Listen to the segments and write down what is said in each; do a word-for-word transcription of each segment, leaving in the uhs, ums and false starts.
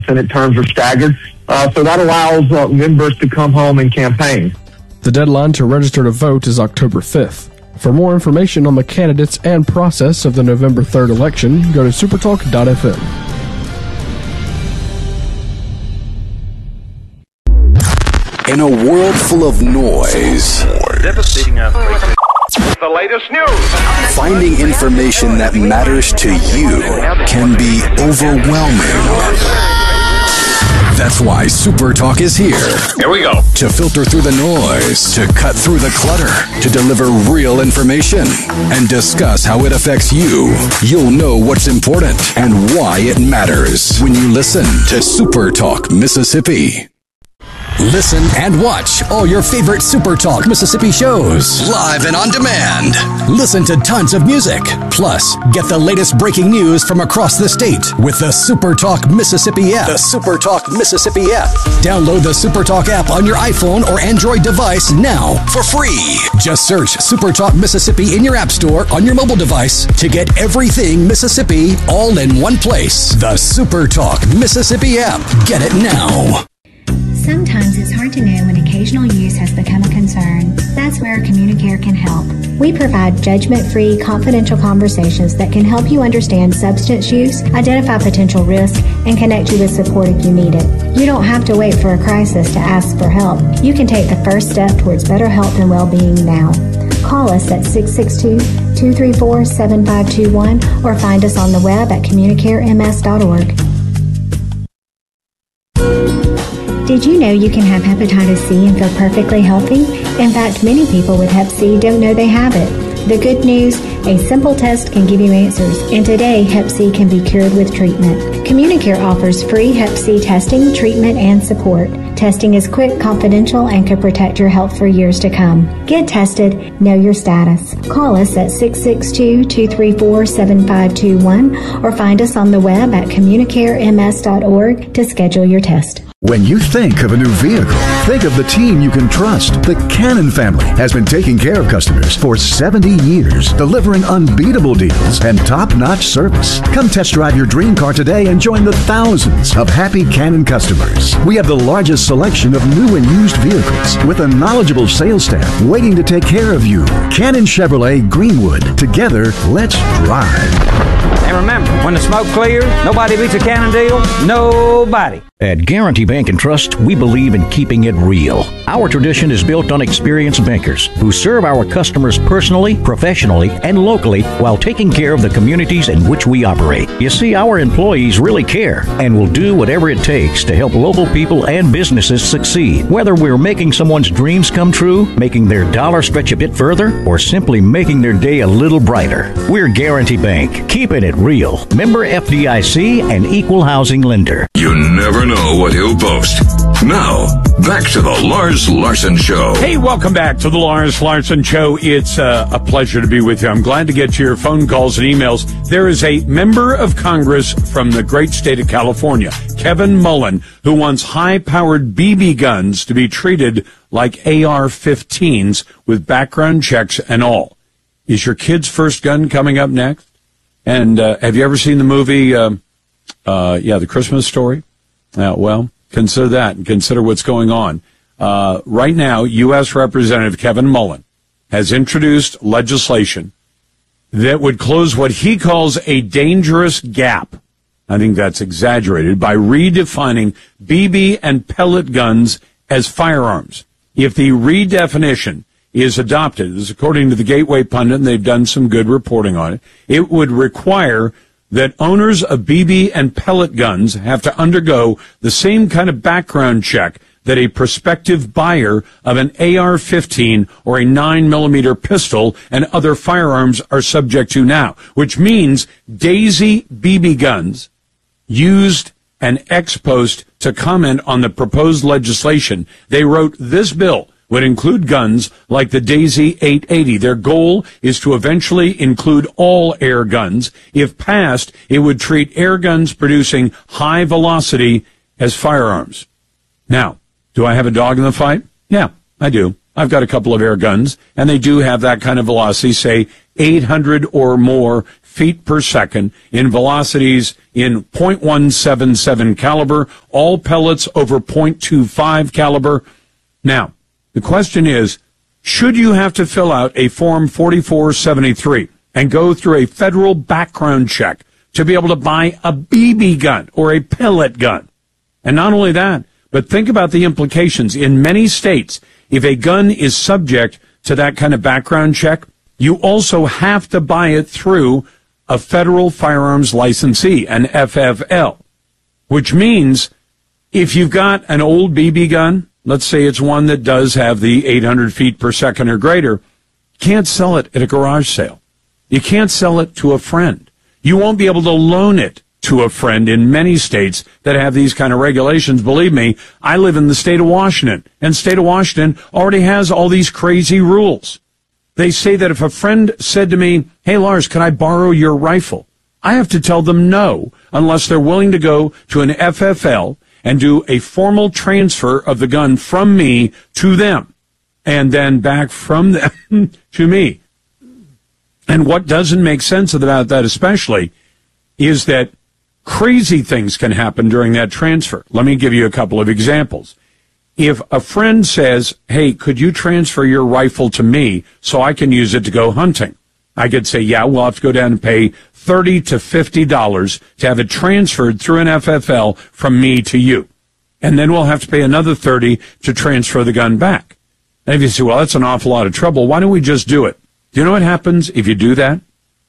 Senate terms are staggered. Uh, so that allows uh, members to come home and campaign. The deadline to register to vote is October fifth. For more information on the candidates and process of the November third election, go to supertalk dot f m. In a world full of noise, devastating earthquake. The latest news. Finding information that matters to you can be overwhelming. That's why Super Talk is here. Here we go. To filter through the noise, to cut through the clutter, to deliver real information, and discuss how it affects you. You'll know what's important and why it matters when you listen to Super Talk Mississippi. Listen and watch all your favorite Super Talk Mississippi shows live and on demand. Listen to tons of music. Plus, get the latest breaking news from across the state with the Super Talk Mississippi app. The Super Talk Mississippi app. Download the Super Talk app on your iPhone or Android device now for free. Just search Super Talk Mississippi in your app store on your mobile device to get everything Mississippi all in one place. The Super Talk Mississippi app. Get it now. Sometimes it's hard to know when occasional use has become a concern. That's where Communicare can help. We provide judgment-free, confidential conversations that can help you understand substance use, identify potential risk, and connect you with support if you need it. You don't have to wait for a crisis to ask for help. You can take the first step towards better health and well-being now. Call us at six six two, two three four, seven five two one or find us on the web at communicare m s dot org. Did you know you can have hepatitis C and feel perfectly healthy? In fact, many people with hep C don't know they have it. The good news, a simple test can give you answers, and today hep C can be cured with treatment. Communicare offers free hep C testing, treatment, and support. Testing is quick, confidential, and can protect your health for years to come. Get tested, know your status. Call us at six six two, two three four, seven five two one or find us on the web at communicare m s dot org to schedule your test. When you think of a new vehicle, think of the team you can trust. The Cannon family has been taking care of customers for seventy years, delivering unbeatable deals and top-notch service. Come test drive your dream car today and join the thousands of happy Cannon customers. We have the largest selection of new and used vehicles with a knowledgeable sales staff waiting to take care of you. Cannon Chevrolet Greenwood. Together, let's drive. And remember, when the smoke clears, nobody beats a Cannon deal. Nobody. At Guarantee Bank and Trust, we believe in keeping it real. Our tradition is built on experienced bankers who serve our customers personally, professionally, and locally while taking care of the communities in which we operate. You see, our employees really care and will do whatever it takes to help local people and businesses succeed. Whether we're making someone's dreams come true, making their dollar stretch a bit further, or simply making their day a little brighter. We're Guarantee Bank, keeping it real. Member F D I C and Equal Housing Lender. You never know what he'll post. Now, back to the Lars Larson Show. Hey, welcome back to the Lars Larson Show. It's uh, a pleasure to be with you. I'm glad to get your phone calls and emails. There is a member of Congress from the great state of California, Kevin Mullen, who wants high-powered B B guns to be treated like A R fifteens with background checks and all. Is your kid's first gun coming up next? And uh, have you ever seen the movie, uh, uh, yeah, The Christmas Story? Uh, well, consider that and consider what's going on. Uh, right now, U S Representative Kevin Mullen has introduced legislation that would close what he calls a dangerous gap. I think that's exaggerated, by redefining B B and pellet guns as firearms. If the redefinition is adopted, this is according to the Gateway Pundit, and they've done some good reporting on it, it would require that owners of B B and pellet guns have to undergo the same kind of background check that a prospective buyer of an A R fifteen or a nine millimeter pistol and other firearms are subject to now, which means Daisy B B guns used an ex post to comment on the proposed legislation. They wrote, this bill would include guns like the Daisy eight eighty. Their goal is to eventually include all air guns. If passed, it would treat air guns producing high velocity as firearms. Now, do I have a dog in the fight? Yeah, I do. I've got a couple of air guns, and they do have that kind of velocity, say eight hundred or more feet per second in velocities in point one seven seven caliber, all pellets over point two five caliber. Now, the question is, should you have to fill out a Form forty-four seventy-three and go through a federal background check to be able to buy a B B gun or a pellet gun? And not only that, but think about the implications. In many states, if a gun is subject to that kind of background check, you also have to buy it through a federal firearms licensee, an F F L, which means if you've got an old B B gun, let's say it's one that does have the eight hundred feet per second or greater, you can't sell it at a garage sale. You can't sell it to a friend. You won't be able to loan it to a friend in many states that have these kind of regulations. Believe me, I live in the state of Washington, and state of Washington already has all these crazy rules. They say that if a friend said to me, hey, Lars, can I borrow your rifle? I have to tell them no, unless they're willing to go to an F F L and do a formal transfer of the gun from me to them, and then back from them to me. And what doesn't make sense about that especially is that crazy things can happen during that transfer. Let me give you a couple of examples. If a friend says, hey, could you transfer your rifle to me so I can use it to go hunting? I could say, yeah, we'll have to go down and pay thirty to fifty dollars to have it transferred through an F F L from me to you. And then we'll have to pay another thirty dollars to transfer the gun back. And if you say, well, that's an awful lot of trouble, why don't we just do it? Do you know what happens if you do that?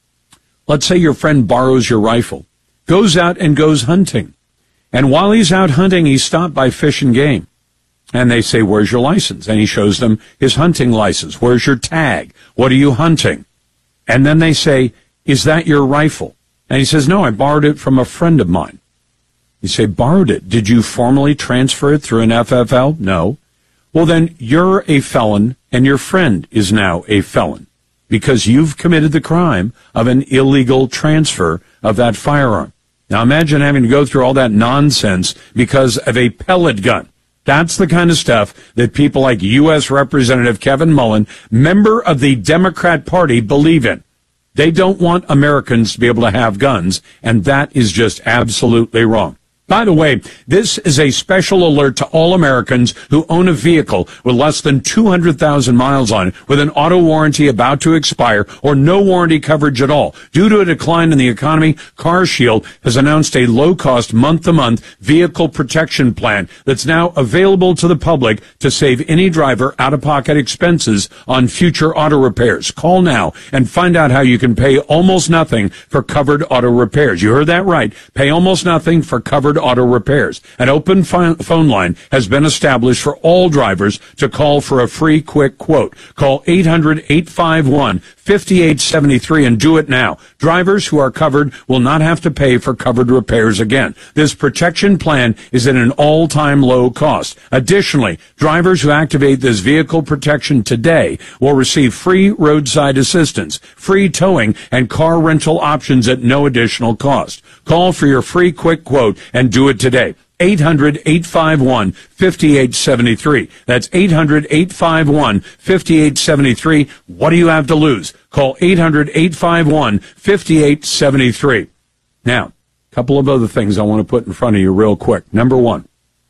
Let's say your friend borrows your rifle, goes out and goes hunting. And while he's out hunting, he's stopped by Fish and Game. And they say, where's your license? And he shows them his hunting license. Where's your tag? What are you hunting? And then they say, is that your rifle? And he says, no, I borrowed it from a friend of mine. You say, borrowed it. Did you formally transfer it through an F F L? No. Well, then you're a felon, and your friend is now a felon, because you've committed the crime of an illegal transfer of that firearm. Now imagine having to go through all that nonsense because of a pellet gun. That's the kind of stuff that people like U S Representative Kevin Mullen, member of the Democrat Party, believe in. They don't want Americans to be able to have guns, and that is just absolutely wrong. By the way, this is a special alert to all Americans who own a vehicle with less than two hundred thousand miles on it, with an auto warranty about to expire, or no warranty coverage at all. Due to a decline in the economy, CarShield has announced a low-cost, month-to-month vehicle protection plan that's now available to the public to save any driver out-of-pocket expenses on future auto repairs. Call now and find out how you can pay almost nothing for covered auto repairs. You heard that right. Pay almost nothing for covered auto repairs. An open phone line has been established for all drivers to call for a free quick quote. Call eight hundred, eight five one, five eight seven three and do it now. Drivers who are covered will not have to pay for covered repairs again. This protection plan is at an all-time low cost. Additionally, drivers who activate this vehicle protection today will receive free roadside assistance, free towing, and car rental options at no additional cost. Call for your free quick quote and do it today. eight hundred, eight five one, five eight seven three. That's eight hundred, eight five one, five eight seven three. What do you have to lose? Call eight hundred, eight five one, five eight seven three. Now, a couple of other things I want to put in front of you real quick. Number one,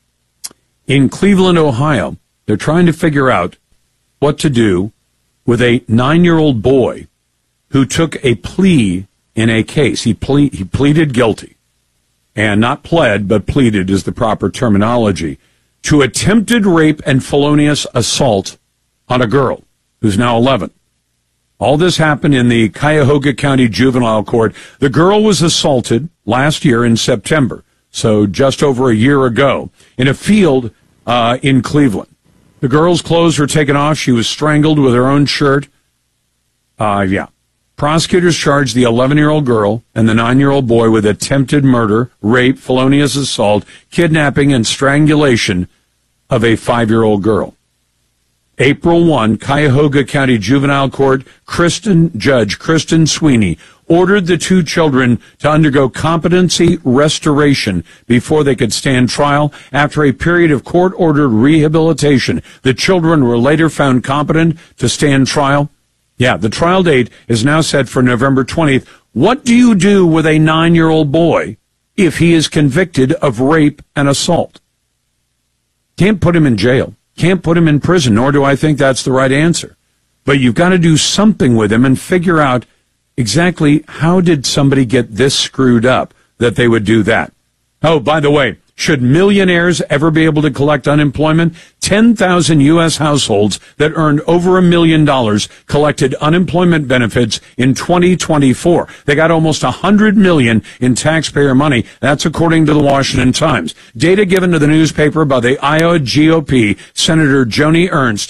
in Cleveland, Ohio, they're trying to figure out what to do with a nine-year-old boy who took a plea in a case. He, ple- he pleaded guilty. And not pled, but pleaded is the proper terminology, to attempted rape and felonious assault on a girl who's now eleven. All this happened in the Cuyahoga County Juvenile Court. The girl was assaulted last year in September, so just over a year ago, in a field uh, in Cleveland. The girl's clothes were taken off. She was strangled with her own shirt. Uh, yeah. Prosecutors charged the eleven-year-old girl and the nine-year-old boy with attempted murder, rape, felonious assault, kidnapping, and strangulation of a five-year-old girl. April first, Cuyahoga County Juvenile Court, Kristen Judge Kristen Sweeney ordered the two children to undergo competency restoration before they could stand trial. After a period of court-ordered rehabilitation, the children were later found competent to stand trial. Yeah, the trial date is now set for November twentieth. What do you do with a nine-year-old boy if he is convicted of rape and assault? Can't put him in jail. Can't put him in prison, nor do I think that's the right answer. But you've got to do something with him and figure out exactly how did somebody get this screwed up that they would do that. Oh, by the way, should millionaires ever be able to collect unemployment? ten thousand U S households that earned over a million dollars collected unemployment benefits in twenty twenty-four. They got almost one hundred million dollars in taxpayer money. That's according to the Washington Times. Data given to the newspaper by the Iowa G O P Senator Joni Ernst.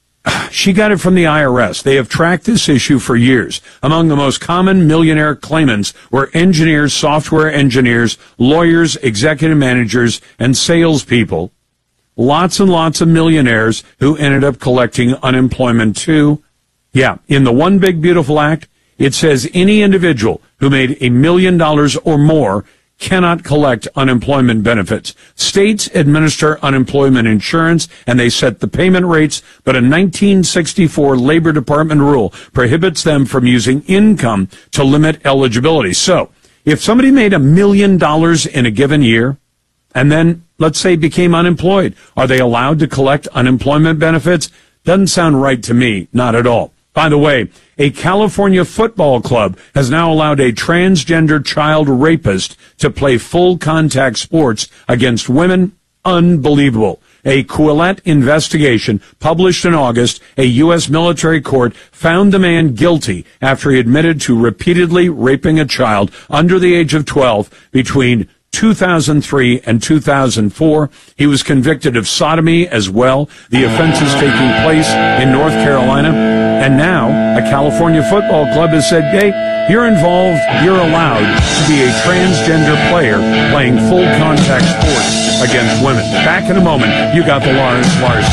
She got it from the I R S. They have tracked this issue for years. Among the most common millionaire claimants were engineers, software engineers, lawyers, executive managers, and salespeople. Lots and lots of millionaires who ended up collecting unemployment too. Yeah, in the One Big Beautiful Act, it says any individual who made a million dollars or more cannot collect unemployment benefits. States administer unemployment insurance, and they set the payment rates, but a nineteen sixty-four Labor Department rule prohibits them from using income to limit eligibility. So, if somebody made a million dollars in a given year, and then, let's say, became unemployed, are they allowed to collect unemployment benefits? Doesn't sound right to me, not at all. By the way, a California football club has now allowed a transgender child rapist to play full contact sports against women. Unbelievable. A Quillette investigation published in August, a U S military court found the man guilty after he admitted to repeatedly raping a child under the age of twelve between two thousand three and two thousand four. He was convicted of sodomy as well. The offense is taking place in North Carolina. And now a California football club has said, hey, you're involved, you're allowed to be a transgender player playing full contact sports against women. Back in a moment, you got the Lars Larson